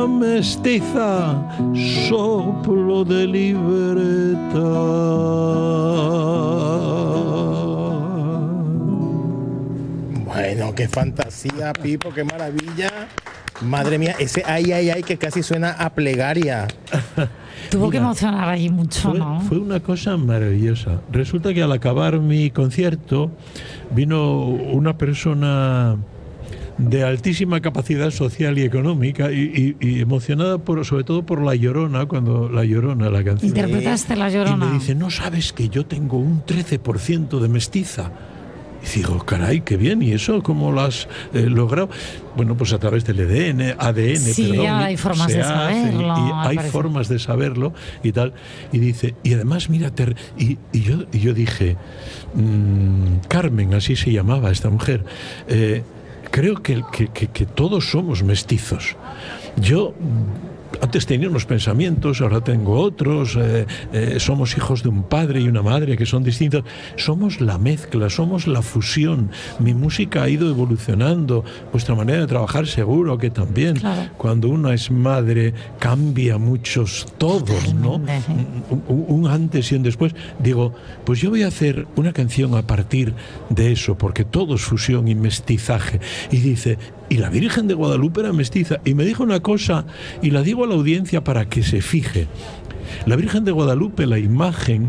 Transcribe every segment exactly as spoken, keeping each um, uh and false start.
una mestiza, soplo de libertad. Bueno, qué fantasía, Pipo, qué maravilla. Madre mía, ese ay, ay, ay que casi suena a plegaria. Tuvo Mira, que emocionar allí mucho, fue, ¿no? Fue una cosa maravillosa. Resulta que al acabar mi concierto vino una persona de altísima capacidad social y económica y, y, y emocionada por, sobre todo por La Llorona, cuando La Llorona, la canción. Interpretaste La Llorona. Y me dice, ¿no sabes que yo tengo un trece por ciento de mestiza? Y digo, caray, qué bien, ¿y eso cómo lo has eh, logrado? Bueno, pues a través del A D N, A D N, sí, perdón. ya hay formas se de hace, saberlo. Y, y hay parece. formas de saberlo y tal. Y dice, y además, mírate, y, y, yo, y yo dije, mmm, Carmen, así se llamaba esta mujer, eh, creo que, que, que, que todos somos mestizos. Yo antes tenía unos pensamientos, ahora tengo otros, eh, eh, somos hijos de un padre y una madre que son distintos, somos la mezcla, somos la fusión, mi música ha ido evolucionando, vuestra manera de trabajar seguro que también, claro. Cuando uno es madre cambia muchos todos, ¿no? Un, un antes y un después. Digo, pues yo voy a hacer una canción a partir de eso, porque todo es fusión y mestizaje. Y dice, y la Virgen de Guadalupe era mestiza, y me dijo una cosa, y la digo a la audiencia para que se fije. La Virgen de Guadalupe, la imagen,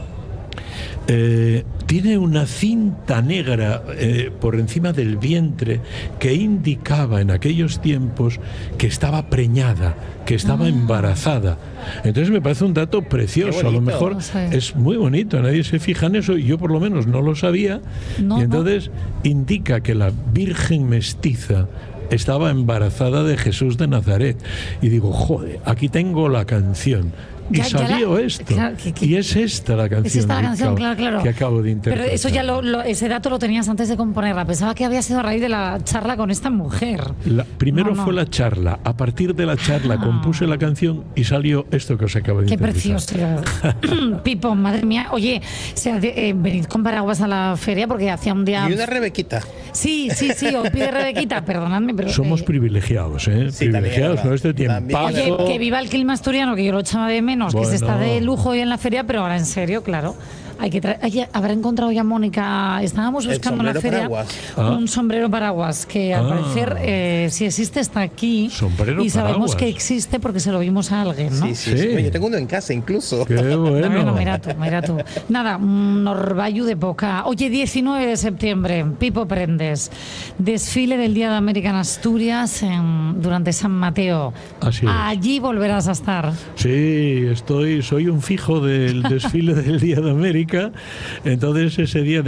eh, tiene una cinta negra eh, por encima del vientre que indicaba en aquellos tiempos que estaba preñada, que estaba ah. embarazada. Entonces me parece un dato precioso. A lo mejor no sé. Es muy bonito, nadie se fija en eso, y yo por lo menos no lo sabía. No, y entonces no. indica que la Virgen mestiza estaba embarazada de Jesús de Nazaret. Y digo, joder, aquí tengo la canción. Y ya, salió ya la, esto. Claro, que, que, y es esta la canción, es esta la canción que, acabo, claro, claro. que acabo de interpretar. Pero eso ya lo, lo, ese dato lo tenías antes de componerla. Pensaba que había sido a raíz de la charla con esta mujer. La, primero no, no. fue la charla. A partir de la charla ah. compuse la canción y salió esto que os acabo de Qué interpretar. Qué precioso. Pipo, madre mía. Oye, o sea, de, eh, venid con paraguas a la feria porque hacía un día... Y una Rebequita. Sí, sí, sí, os pide Rebequita, perdonadme, pero... Somos eh... privilegiados, ¿eh? Sí, privilegiados con este tiempo. Oye, que viva el clima asturiano, que yo lo echaba de menos, bueno. que se está de lujo hoy en la feria, pero ahora en serio, claro. Hay que tra- hay, habrá encontrado ya Mónica. Estábamos buscando en la feria ah. un sombrero paraguas que al ah. parecer eh, si existe está aquí sombrero y sabemos paraguas. que existe porque se lo vimos a alguien, ¿no? Sí, sí, sí. sí. Yo tengo uno en casa incluso. Qué bueno. Bueno, mira tú, mira tú. Nada, un orvallo de poca. Oye, diecinueve de septiembre, Pipo Prendes, desfile del Día de América en Asturias en, durante San Mateo. Así es. Allí volverás a estar. Sí, estoy, soy un fijo del desfile del Día de América. Entonces ese día de